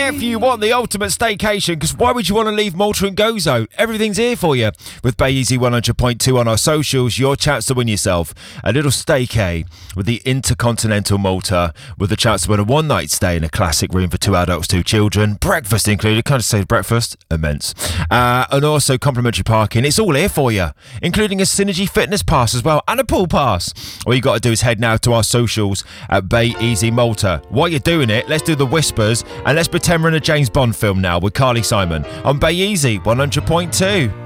if you want the ultimate staycation, because why would you want to leave Malta and Gozo? Everything's here for you. With Bay Easy 100.2 on our socials, your chance to win yourself a little staycay with the Intercontinental Malta, with the chance to win a one-night stay in a classic room for 2 adults, 2 children, breakfast included. Can't just say breakfast, immense. And also complimentary parking. It's all here for you, including a Synergy Fitness Pass as well, and a pool pass. All you got to do is head now to our socials at Bay Easy Malta. While you're doing it, let's do the whispers and let's pretend we're in a James Bond film now with Carly Simon on Bay Easy 100.2.